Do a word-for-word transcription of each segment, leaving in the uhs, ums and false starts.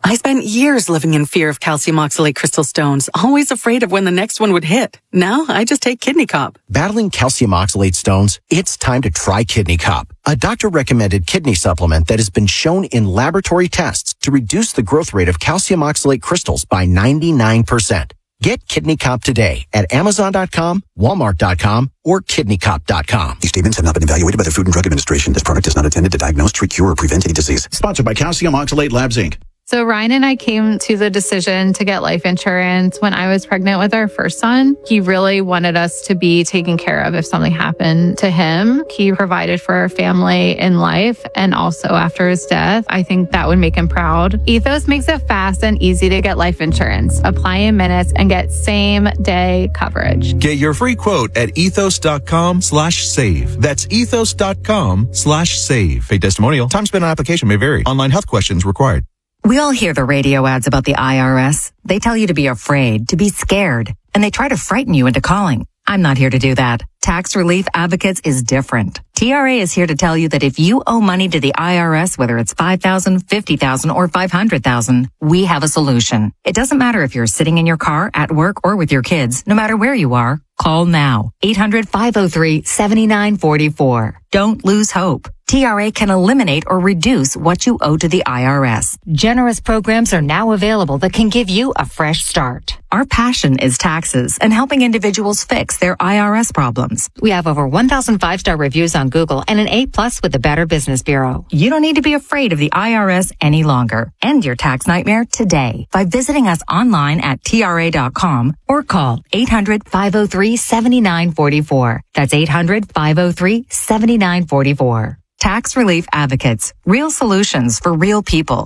I spent years living in fear of calcium oxalate crystal stones, always afraid of when the next one would hit. Now, I just take Kidney Cop. Battling calcium oxalate stones? It's time to try Kidney Cop, a doctor-recommended kidney supplement that has been shown in laboratory tests to reduce the growth rate of calcium oxalate crystals by ninety-nine percent. Get Kidney Cop today at Amazon dot com, Walmart dot com, or Kidney Cop dot com. These statements have not been evaluated by the Food and Drug Administration. This product is not intended to diagnose, treat, cure, or prevent any disease. Sponsored by Calcium Oxalate Labs, Incorporated. So Ryan and I came to the decision to get life insurance when I was pregnant with our first son. He really wanted us to be taken care of if something happened to him. He provided for our family in life and also after his death. I think that would make him proud. Ethos makes it fast and easy to get life insurance. Apply in minutes and get same day coverage. Get your free quote at ethos.com slash save. That's ethos.com slash save. A testimonial. Time spent on application may vary. Online health questions required. We all hear the radio ads about the I R S. They tell you to be afraid, to be scared, and they try to frighten you into calling. I'm not here to do that. Tax Relief Advocates is different. T R A is here to tell you that if you owe money to the I R S, whether it's five thousand dollars, fifty thousand dollars, or five hundred thousand dollars, we have a solution. It doesn't matter if you're sitting in your car, at work, or with your kids. No matter where you are, call now. eight hundred, five oh three, seven nine four four. Don't lose hope. T R A can eliminate or reduce what you owe to the I R S. Generous programs are now available that can give you a fresh start. Our passion is taxes and helping individuals fix their I R S problems. We have over one thousand five-star reviews on Google and an A plus with the Better Business Bureau. You don't need to be afraid of the I R S any longer. End your tax nightmare today by visiting us online at T R A dot com or call eight hundred, five oh three, seven nine four four. That's eight hundred, five oh three, seven nine four four. Tax Relief Advocates. Real solutions for real people.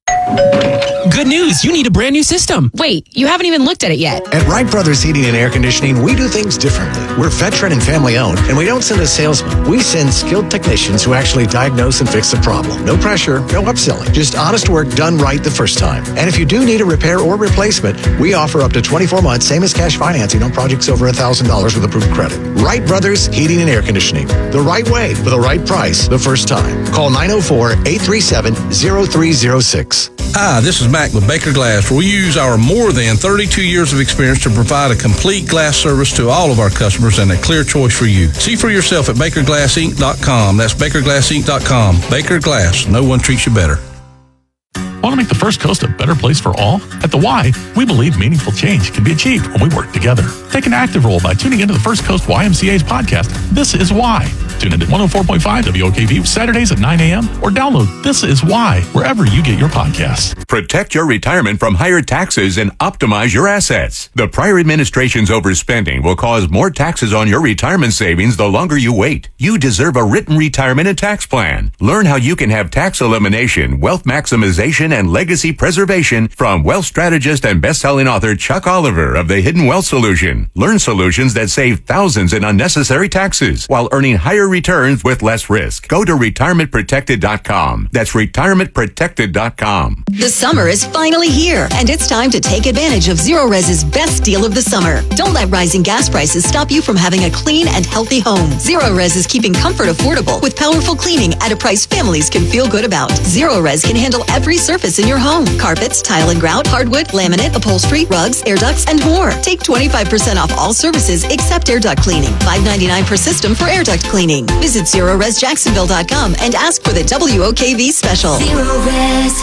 Good news, you need a brand new system. Wait, you haven't even looked at it yet. At Wright Brothers Heating and Air Conditioning, we do things differently. We're veteran and family owned, and we don't send a salesman. We send skilled technicians who actually diagnose and fix the problem. No pressure, no upselling, just honest work done right the first time. And if you do need a repair or replacement, we offer up to twenty-four months, same as cash financing on projects over one thousand dollars with approved credit. Wright Brothers Heating and Air Conditioning. The right way for the right price the first time. Call nine oh four, eight three seven, oh three oh six. Hi, this is Mac with Baker Glass, where we use our more than thirty-two years of experience to provide a complete glass service to all of our customers and a clear choice for you. See for yourself at baker glass inc dot com. That's baker glass inc dot com. Baker Glass. No one treats you better. Want to make the First Coast a better place for all? At the Y, we believe meaningful change can be achieved when we work together. Take an active role by tuning into the First Coast Y M C A's podcast, This Is Why. Tune in at one oh four point five W O K V Saturdays at nine a.m. or download This Is Why wherever you get your podcasts. Protect your retirement from higher taxes and optimize your assets. The prior administration's overspending will cause more taxes on your retirement savings the longer you wait. You deserve a written retirement and tax plan. Learn how you can have tax elimination, wealth maximization, and legacy preservation from wealth strategist and best-selling author Chuck Oliver of The Hidden Wealth Solution. Learn solutions that save thousands in unnecessary taxes while earning higher returns with less risk. Go to retirement protected dot com. That's retirement protected dot com. The summer is finally here, and it's time to take advantage of Zero Res's best deal of the summer. Don't let rising gas prices stop you from having a clean and healthy home. Zero Res is keeping comfort affordable with powerful cleaning at a price families can feel good about. Zero Res can handle every surface in your home. Carpets, tile and grout, hardwood, laminate, upholstery, rugs, air ducts, and more. Take twenty-five percent off all services except air duct cleaning. five ninety-nine per system for air duct cleaning. Visit zero res jacksonville dot com and ask for the W O K V special. Zero Res.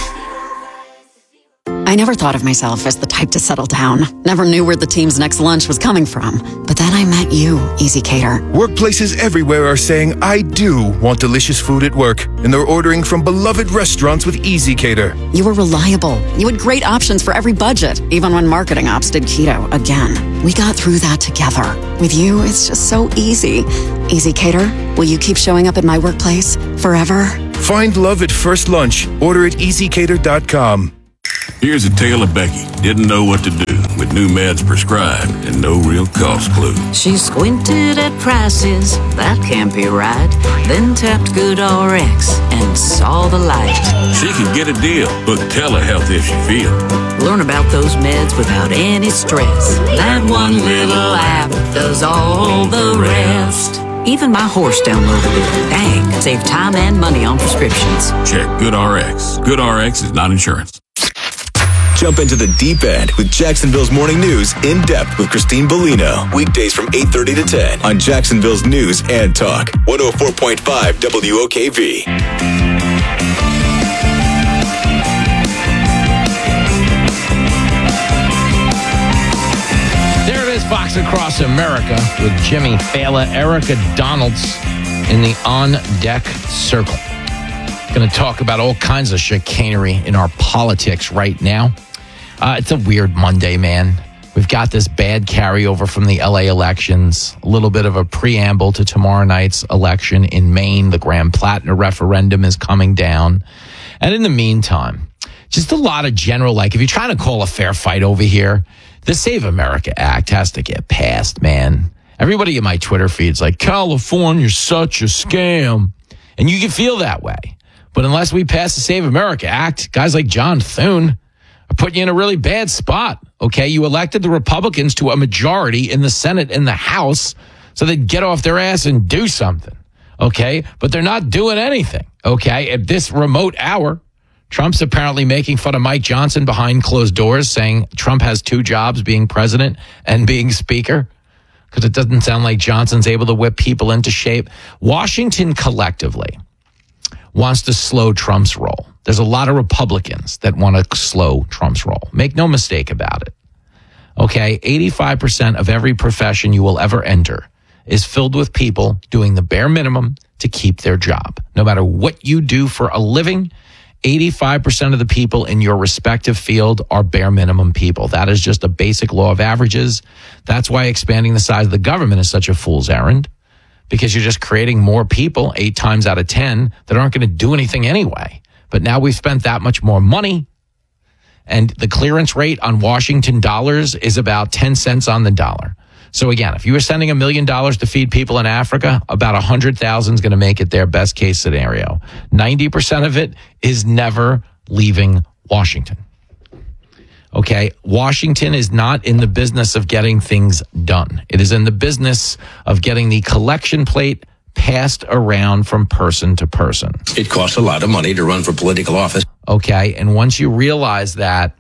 I never thought of myself as the type to settle down. Never knew where the team's next lunch was coming from. But then I met you, Easy Cater. Workplaces everywhere are saying, I do want delicious food at work. And they're ordering from beloved restaurants with Easy Cater. You were reliable. You had great options for every budget, even when marketing ops did keto again. We got through that together. With you, it's just so easy. Easy Cater, will you keep showing up at my workplace forever? Find love at first lunch. Order at easy cater dot com. Here's a tale of Becky. Didn't know what to do with new meds prescribed and no real cost clue. She squinted at prices, that can't be right. Then tapped GoodRx and saw the light. She can get a deal, book telehealth if she feels. Learn about those meds without any stress. That one little app does all the rest. Even my horse downloaded it. Dang, save time and money on prescriptions. Check GoodRx. GoodRx is not insurance. Jump into the deep end with Jacksonville's Morning News in depth with Christine Bellino. Weekdays from eight thirty to ten on Jacksonville's News and Talk. one oh four point five W O K V. There it is, Fox Across America with Jimmy Fallon, Erica Donalds in the on-deck circle. Going to talk about all kinds of chicanery in our politics right now. Uh, it's a weird Monday, man. We've got this bad carryover from the L A elections, a little bit of a preamble to tomorrow night's election in Maine. The Grand Platner referendum is coming down. And in the meantime, just a lot of general, like, if you're trying to call a fair fight over here, the Save America Act has to get passed, man. Everybody in my Twitter feed's like, California's such a scam. And you can feel that way. But unless we pass the Save America Act, guys like John Thune are putting you in a really bad spot, okay? You elected the Republicans to a majority in the Senate and the House so they'd get off their ass and do something, okay? But they're not doing anything, okay? At this remote hour, Trump's apparently making fun of Mike Johnson behind closed doors, saying Trump has two jobs, being president and being speaker, because it doesn't sound like Johnson's able to whip people into shape. Washington collectively wants to slow Trump's roll. There's a lot of Republicans that want to slow Trump's roll. Make no mistake about it. Okay, eighty-five percent of every profession you will ever enter is filled with people doing the bare minimum to keep their job. No matter what you do for a living, eighty-five percent of the people in your respective field are bare minimum people. That is just a basic law of averages. That's why expanding the size of the government is such a fool's errand, because you're just creating more people eight times out of ten that aren't going to do anything anyway. But now we've spent that much more money, and the clearance rate on Washington dollars is about ten cents on the dollar. So again, if you were sending a million dollars to feed people in Africa, about one hundred thousand is going to make it their best case scenario. ninety percent of it is never leaving Washington. Okay, Washington is not in the business of getting things done. It is in the business of getting the collection plate passed around from person to person. It costs a lot of money to run for political office. Okay, and once you realize that,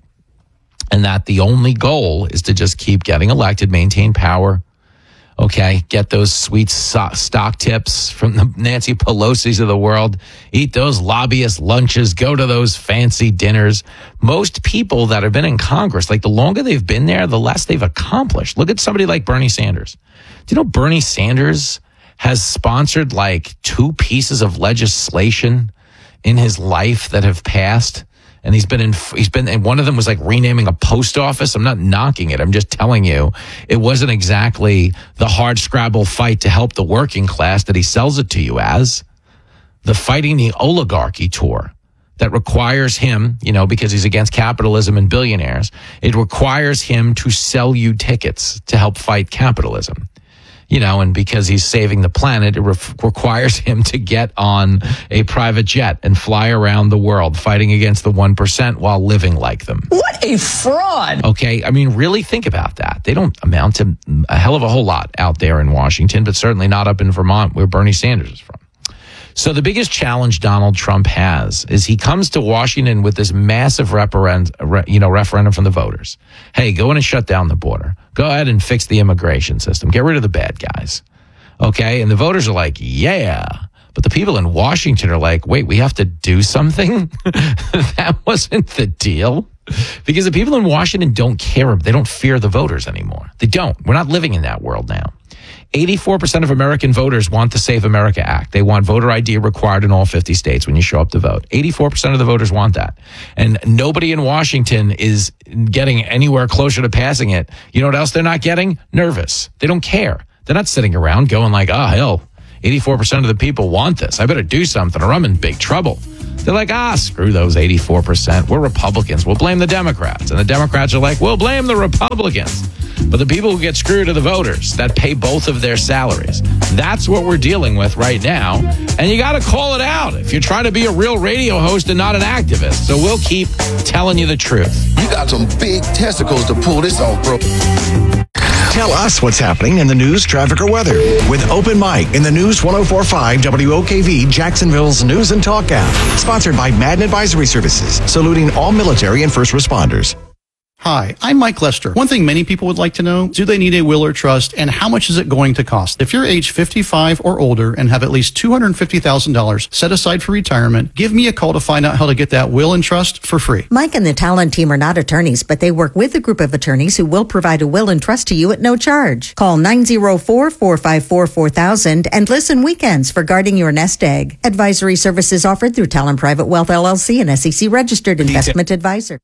and that the only goal is to just keep getting elected, maintain power, okay, get those sweet so- stock tips from the Nancy Pelosi's of the world, eat those lobbyist lunches, go to those fancy dinners. Most people that have been in Congress, like, the longer they've been there, the less they've accomplished. Look at somebody like Bernie Sanders. Do you know Bernie Sanders has sponsored like two pieces of legislation in his life that have passed? And he's been in, he's been, and one of them was like renaming a post office. I'm not knocking it. I'm just telling you, it wasn't exactly the hard scrabble fight to help the working class that he sells it to you as. The fighting the oligarchy tour that requires him, you know, because he's against capitalism and billionaires, it requires him to sell you tickets to help fight capitalism. You know, and because he's saving the planet, it re- requires him to get on a private jet and fly around the world fighting against the one percent while living like them. What a fraud. Okay, I mean, really think about that. They don't amount to a hell of a whole lot out there in Washington, but certainly not up in Vermont where Bernie Sanders is from. So the biggest challenge Donald Trump has is he comes to Washington with this massive referend, you know, referendum from the voters. Hey, go in and shut down the border. Go ahead and fix the immigration system. Get rid of the bad guys. Okay? And the voters are like, yeah. But the people in Washington are like, wait, we have to do something? That wasn't the deal. Because the people in Washington don't care. They don't fear the voters anymore. They don't. We're not living in that world now. eighty-four percent of American voters want the Save America Act. They want voter I D required in all fifty states when you show up to vote. eighty-four percent of the voters want that. And nobody in Washington is getting anywhere closer to passing it. You know what else they're not getting? Nervous. They don't care. They're not sitting around going like, oh, hell, eighty-four percent of the people want this. I better do something or I'm in big trouble. They're like, ah, screw those eighty-four percent. We're Republicans. We'll blame the Democrats. And the Democrats are like, we'll blame the Republicans. But the people who get screwed are the voters that pay both of their salaries. That's what we're dealing with right now. And you got to call it out if you're trying to be a real radio host and not an activist. So we'll keep telling you the truth. You got some big testicles to pull this off, bro. Tell us what's happening in the news, traffic, or weather with Open Mic in the News one oh four point five W O K V Jacksonville's News and Talk app. Sponsored by Madden Advisory Services, saluting all military and first responders. Hi, I'm Mike Lester. One thing many people would like to know, do they need a will or trust, and how much is it going to cost? If you're age fifty-five or older and have at least two hundred fifty thousand dollars set aside for retirement, give me a call to find out how to get that will and trust for free. Mike and the Talon team are not attorneys, but they work with a group of attorneys who will provide a will and trust to you at no charge. Call nine oh four, four five four, four thousand and listen weekends for guarding your nest egg. Advisory services offered through Talon Private Wealth L L C, an S E C registered investment advisor.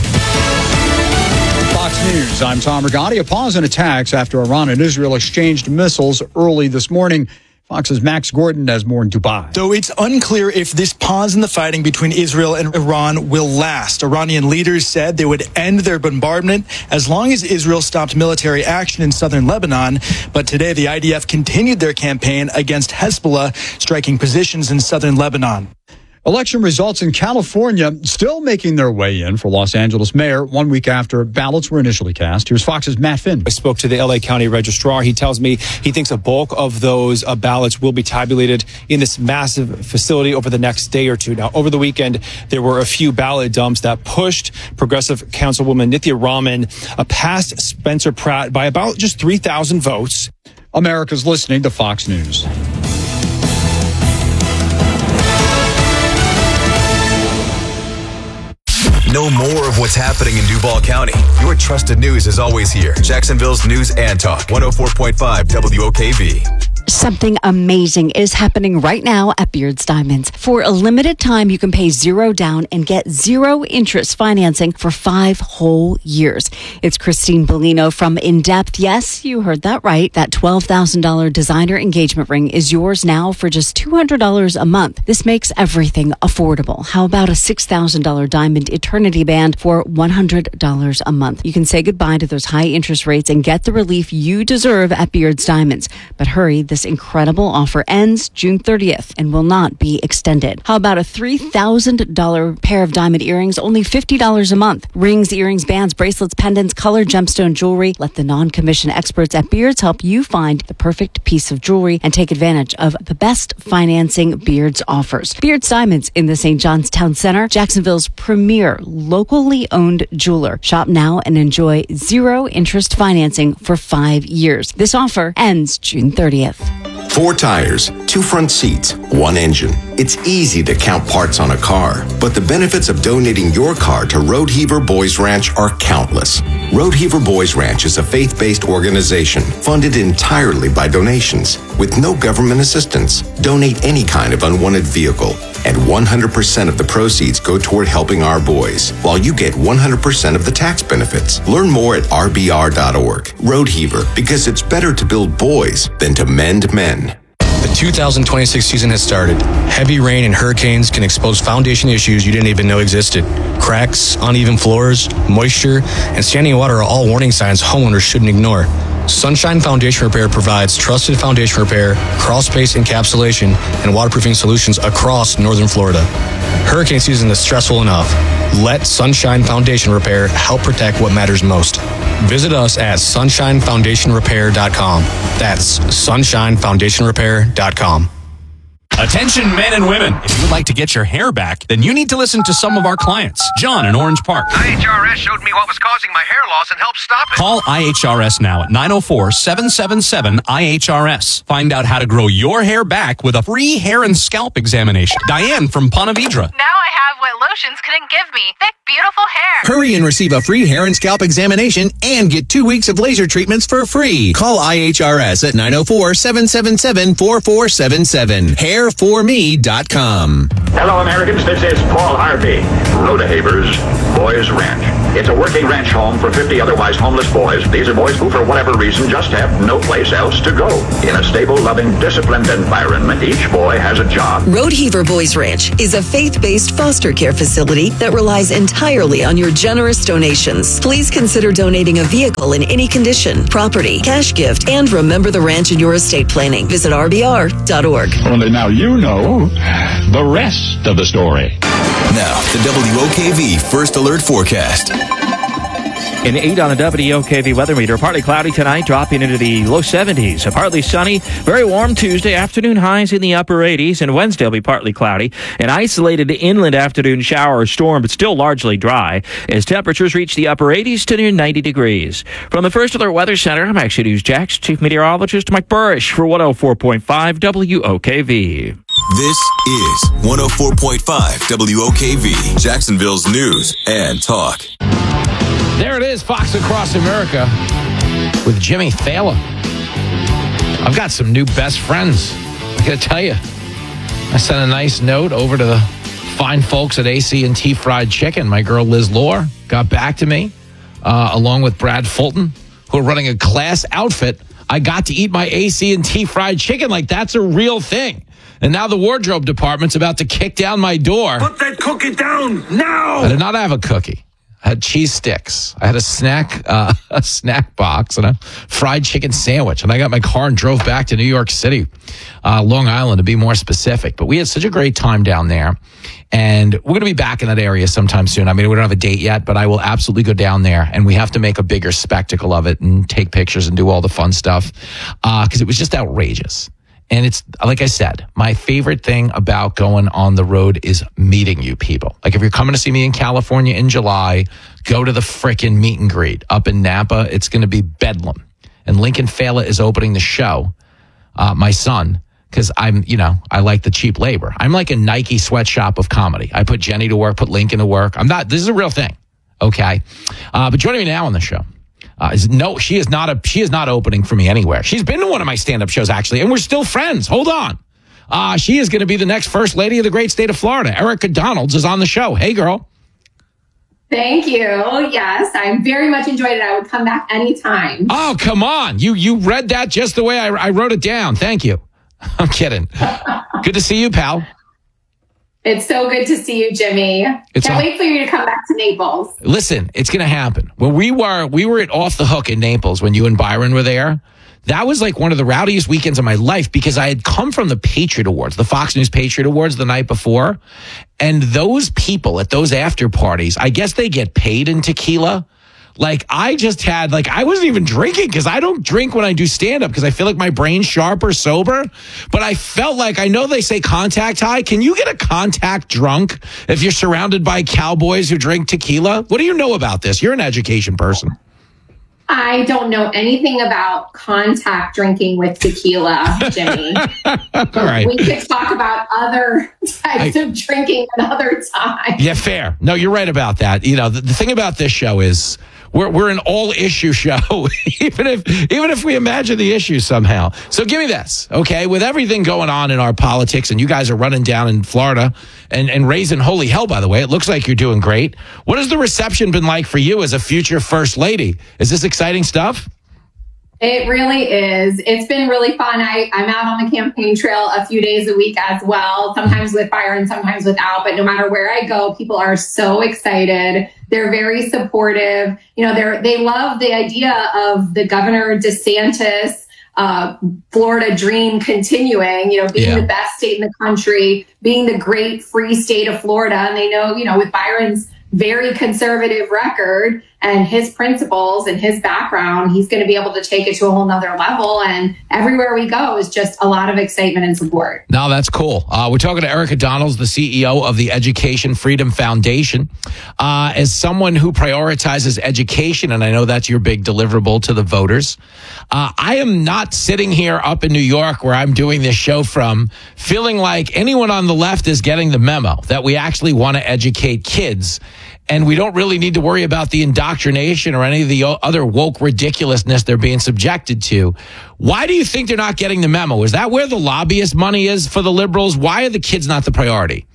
Fox News, I'm Tom Rigotti. A pause in attacks after Iran and Israel exchanged missiles early this morning. Fox's Max Gordon has more in Dubai. Though it's unclear if this pause in the fighting between Israel and Iran will last. Iranian leaders said they would end their bombardment as long as Israel stopped military action in southern Lebanon. But today, the I D F continued their campaign against Hezbollah, striking positions in southern Lebanon. Election results in California still making their way in for Los Angeles mayor one week after ballots were initially cast. Here's Fox's Matt Finn. I spoke to the L A County registrar. He tells me he thinks a bulk of those uh, ballots will be tabulated in this massive facility over the next day or two. Now, over the weekend, there were a few ballot dumps that pushed Progressive Councilwoman Nithya Raman uh, past Spencer Pratt by about just three thousand votes. America's listening to Fox News. Know more of what's happening in Duval County. Your trusted news is always here. Jacksonville's News and Talk, one oh four point five W O K V. Something amazing is happening right now at Beards Diamonds. For a limited time, you can pay zero down and get zero interest financing for five whole years. It's Christine Bellino from In Depth. Yes, you heard that right. That twelve thousand dollars designer engagement ring is yours now for just two hundred dollars a month. This makes everything affordable. How about a six thousand dollars diamond eternity band for one hundred dollars a month? You can say goodbye to those high interest rates and get the relief you deserve at Beards Diamonds. But hurry, this incredible offer ends June thirtieth and will not be extended. How about a three thousand dollars pair of diamond earrings, only fifty dollars a month? Rings, earrings, bands, bracelets, pendants, colored gemstone jewelry. Let the non-commissioned experts at Beards help you find the perfect piece of jewelry and take advantage of the best financing Beards offers. Beards Diamonds in the Saint John's Town Center, Jacksonville's premier locally owned jeweler. Shop now and enjoy zero interest financing for five years. This offer ends June thirtieth. Four tires, two front seats, one engine. It's easy to count parts on a car, but the benefits of donating your car to Road Heaver Boys Ranch are countless. Road Heaver Boys Ranch is a faith-based organization funded entirely by donations with no government assistance. Donate any kind of unwanted vehicle, and one hundred percent of the proceeds go toward helping our boys, while you get one hundred percent of the tax benefits. Learn more at R B R dot org. Road Heaver, because it's better to build boys than to mend men. The two thousand twenty-six season has started. Heavy rain and hurricanes can expose foundation issues you didn't even know existed. Cracks, uneven floors, moisture, and standing water are all warning signs homeowners shouldn't ignore. Sunshine Foundation Repair provides trusted foundation repair, crawl space encapsulation, and waterproofing solutions across northern Florida. Hurricane season is stressful enough. Let Sunshine Foundation Repair help protect what matters most. Visit us at sunshine foundation repair dot com. That's sunshine foundation repair dot com. Attention men and women. If you would like to get your hair back, then you need to listen to some of our clients. John in Orange Park. I H R S showed me what was causing my hair loss and helped stop it. Call I H R S now at nine oh four, seven seven seven, I H R S. Find out how to grow your hair back with a free hair and scalp examination. Diane from Ponte Vedra. Now I have what lotions couldn't give me. Thick, beautiful hair. Hurry and receive a free hair and scalp examination and get two weeks of laser treatments for free. Call I H R S at nine oh four, seven seven seven, four four seven seven. hair for me dot com. Hello, Americans. This is Paul Harvey. Rodehaver's Boys Ranch. It's a working ranch home for fifty otherwise homeless boys. These are boys who, for whatever reason, just have no place else to go. In a stable, loving, disciplined environment, each boy has a job. Rodeheaver Boys Ranch is a faith-based foster care facility that relies entirely on your generous donations. Please consider donating a vehicle in any condition, property, cash gift, and remember the ranch in your estate planning. Visit R B R dot org. Only now you know the rest of the story. Now, the W O K V First Alert Forecast. An eight on a W O K V weather meter. Partly cloudy tonight, dropping into the low seventies. A partly sunny, very warm Tuesday. Afternoon highs in the upper eighties. And Wednesday will be partly cloudy. An isolated inland afternoon shower or storm, but still largely dry, as temperatures reach the upper eighties to near ninety degrees. From the First Alert Weather Center, I'm Action News Jax Chief Meteorologist Mike Burrish for one oh four point five W O K V. This is one oh four point five W O K V, Jacksonville's news and talk. There it is, Fox Across America with Jimmy Fallon. I've got some new best friends. I gotta tell you, I sent a nice note over to the fine folks at A C and T Fried Chicken. My girl Liz Lohr got back to me, uh, along with Brad Fulton, who are running a class outfit. I got to eat my A C and T Fried Chicken like that's a real thing. And now the wardrobe department's about to kick down my door. Put that cookie down now! I did not have a cookie. I had cheese sticks. I had a snack, uh, a snack box and a fried chicken sandwich. And I got in my car and drove back to New York City, uh, Long Island to be more specific. But we had such a great time down there. And we're going to be back in that area sometime soon. I mean, we don't have a date yet, but I will absolutely go down there. And we have to make a bigger spectacle of it and take pictures and do all the fun stuff. Uh, because it was just outrageous. And it's, like I said, my favorite thing about going on the road is meeting you people. Like if you're coming to see me in California in July, go to the frickin' meet and greet up in Napa. It's going to be bedlam. And Lincoln Fela is opening the show, uh, my son, because I'm, you know, I like the cheap labor. I'm like a Nike sweatshop of comedy. I put Jenny to work, put Lincoln to work. I'm not, this is a real thing. Okay. Uh, but joining me now on the show. Uh, is no, she is not a. She is not opening for me anywhere. She's been to one of my stand-up shows actually, and we're still friends. Hold on, uh, she is going to be the next first lady of the great state of Florida. Erica Donalds is on the show. Hey, girl. Thank you. Yes, I very much enjoyed it. I would come back anytime. Oh, come on! You you read that just the way I, I wrote it down. Thank you. I'm kidding. Good to see you, pal. It's so good to see you, Jimmy. It's Can't all- wait for you to come back to Naples. Listen, it's going to happen. When we were we were at Off the Hook in Naples when you and Byron were there, that was like one of the rowdiest weekends of my life because I had come from the Patriot Awards, the Fox News Patriot Awards the night before. And those people at those after parties, I guess they get paid in tequila. Like I just had, like I wasn't even drinking because I don't drink when I do stand up because I feel like my brain's sharper sober. But I felt like, I know they say contact high. Can you get a contact drunk if you're surrounded by cowboys who drink tequila? What do you know about this? You're an education person. I don't know anything about contact drinking with tequila, Jimmy. All right. We could talk about other types I, of drinking another time. Yeah, fair. No, you're right about that. You know, the, the thing about this show is we're we're an all issue show, even if even if we imagine the issue somehow. So give me this, okay? With everything going on in our politics, and you guys are running down in Florida and, and raising holy hell, by the way, it looks like you're doing great. What has the reception been like for you as a future first lady? Is this exciting stuff? It really is. It's been really fun. I, I'm out on the campaign trail a few days a week as well, sometimes with fire and sometimes without. But no matter where I go, people are so excited. They're very supportive. You know, they're, they love the idea of the Governor DeSantis uh, Florida dream continuing, you know, being yeah. the best state in the country, being the great free state of Florida. And they know, you know, with Byron's very conservative record and his principles and his background, he's going to be able to take it to a whole nother level. And everywhere we go is just a lot of excitement and support. No, that's cool. Uh, we're talking to Erica Donalds, the C E O of the Education Freedom Foundation. Uh, as someone who prioritizes education, and I know that's your big deliverable to the voters, uh, I am not sitting here up in New York where I'm doing this show from feeling like anyone on the left is getting the memo that we actually want to educate kids. And we don't really need to worry about the indoctrination or any of the other woke ridiculousness they're being subjected to. Why do you think they're not getting the memo? Is that where the lobbyist money is for the liberals? Why are the kids not the priority?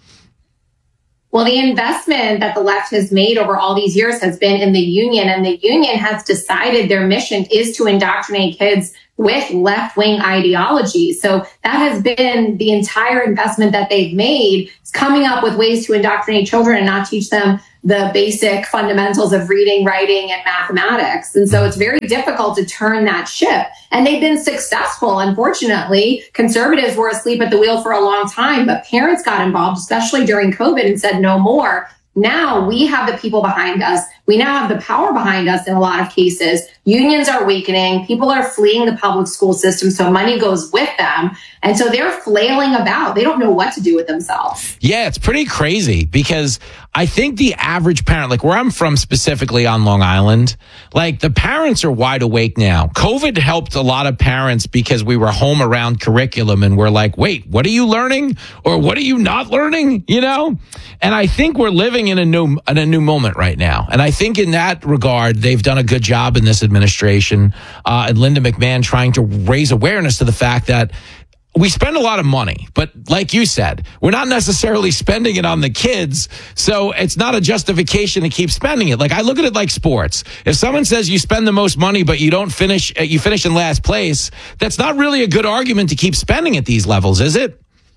Well, the investment that the left has made over all these years has been in the union, and the union has decided their mission is to indoctrinate kids with left-wing ideology. So that has been the entire investment that they've made, is coming up with ways to indoctrinate children and not teach them the basic fundamentals of reading, writing, and mathematics. And so it's very difficult to turn that ship. And they've been successful. Unfortunately, conservatives were asleep at the wheel for a long time, but parents got involved, especially during COVID, and said no more. Now we have the people behind us. We now have the power behind us in a lot of cases. Unions are weakening. People are fleeing the public school system, so money goes with them. And so they're flailing about. They don't know what to do with themselves. Yeah, it's pretty crazy because I think the average parent, like where I'm from specifically on Long Island, like the parents are wide awake now. COVID helped a lot of parents because we were home around curriculum and we're like, wait, what are you learning? Or what are you not learning? You know? And I think we're living in a new in a new moment right now. And I think in that regard, they've done a good job in this administration uh, and Linda McMahon trying to raise awareness to the fact that we spend a lot of money, but like you said, we're not necessarily spending it on the kids. So it's not a justification to keep spending it. Like I look at it like sports. If someone says you spend the most money, but you don't finish, you finish in last place, that's not really a good argument to keep spending at these levels, is it?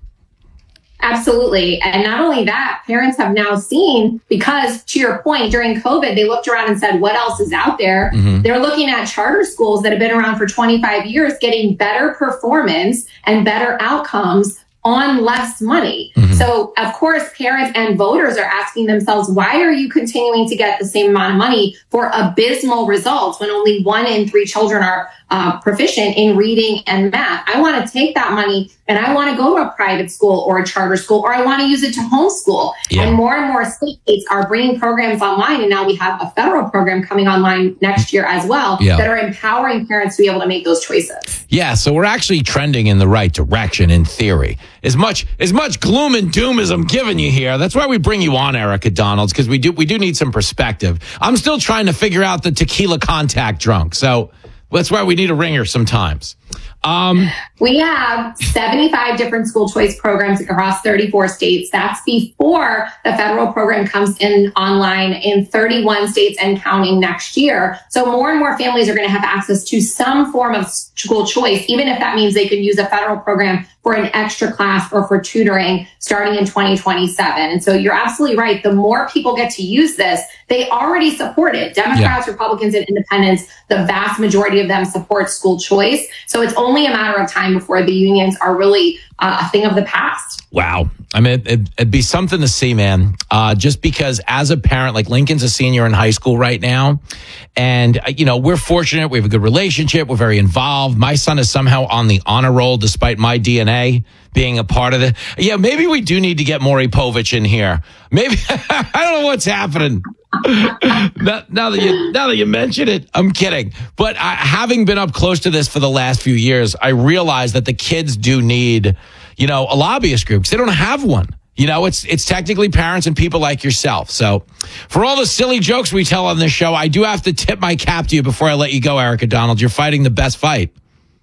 Absolutely. And not only that, parents have now seen, because to your point, during COVID, they looked around and said, what else is out there? Mm-hmm. They're looking at charter schools that have been around for twenty-five years, getting better performance and better outcomes on less money. Mm-hmm. So, of course, parents and voters are asking themselves, why are you continuing to get the same amount of money for abysmal results when only one in three children are uh, proficient in reading and math? I want to take that money and I want to go to a private school or a charter school, or I want to use it to homeschool. Yeah. And more and more states are bringing programs online. And now we have a federal program coming online next year as well yeah. that are empowering parents to be able to make those choices. Yeah, so we're actually trending in the right direction in theory. As much as much gloom and doom as I'm giving you here, that's why we bring you on, Erica Donalds, because we do we do need some perspective. I'm still trying to figure out the tequila contact drunk, so that's why we need a ringer sometimes. Um, we have seventy-five different school choice programs across thirty-four states. That's before the federal program comes in online in thirty-one states and counting next year. So more and more families are going to have access to some form of school choice, even if that means they could use a federal program for an extra class or for tutoring starting in twenty twenty-seven. And so you're absolutely right. The more people get to use this, they already support it. Democrats, yeah. Republicans, and independents, the vast majority of them support school choice. So it's only a matter of time before the unions are really uh, a thing of the past. Wow. I mean, it'd, it'd be something to see, man. Uh, just because as a parent, like Lincoln's a senior in high school right now. And, uh, you know, we're fortunate. We have a good relationship. We're very involved. My son is somehow on the honor roll despite my D N A being a part of it. Yeah, maybe we do need to get Maury Povich in here. Maybe, I don't know what's happening. now, now that you now that you mention it, I'm kidding. But I, having been up close to this for the last few years, I realize that the kids do need, you know, a lobbyist group because they don't have one. You know, it's it's technically parents and people like yourself. So for all the silly jokes we tell on this show, I do have to tip my cap to you before I let you go, Erica Donalds. You're fighting the best fight.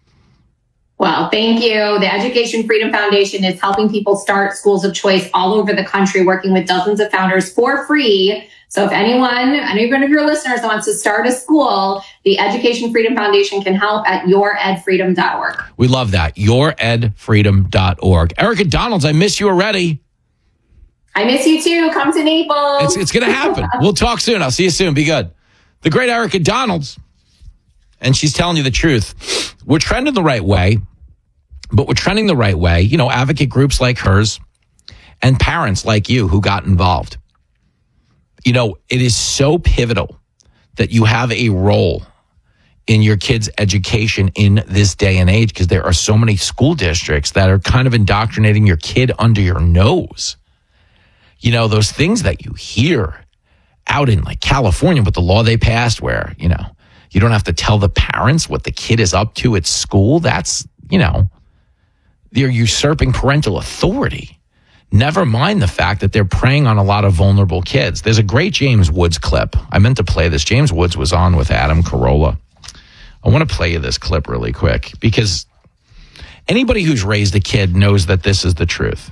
Well, thank you. The Education Freedom Foundation is helping people start schools of choice all over the country, working with dozens of founders for free. So if anyone, any one of your listeners wants to start a school, the Education Freedom Foundation can help at your ed freedom dot org. We love that. your ed freedom dot org. Erica Donalds, I miss you already. I miss you too. Come to Naples. It's, it's going to happen. We'll talk soon. I'll see you soon. Be good. The great Erica Donalds. And she's telling you the truth. We're trending the right way, but we're trending the right way. You know, advocate groups like hers and parents like you who got involved. You know, it is so pivotal that you have a role in your kids' education in this day and age because there are so many school districts that are kind of indoctrinating your kid under your nose. You know, those things that you hear out in like California with the law they passed where, you know, you don't have to tell the parents what the kid is up to at school. That's, you know, they're usurping parental authority. Never mind the fact that they're preying on a lot of vulnerable kids. There's a great James Woods clip. I meant to play this. James Woods was on with Adam Carolla. I want to play you this clip really quick because anybody who's raised a kid knows that this is the truth.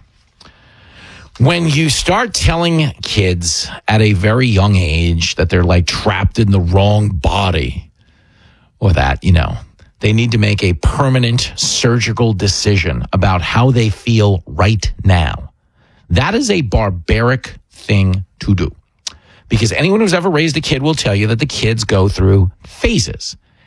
When you start telling kids at a very young age that they're like trapped in the wrong body or that, you know, they need to make a permanent surgical decision about how they feel right now. That is a barbaric thing to do because anyone who's ever raised a kid will tell you that the kids go through phases.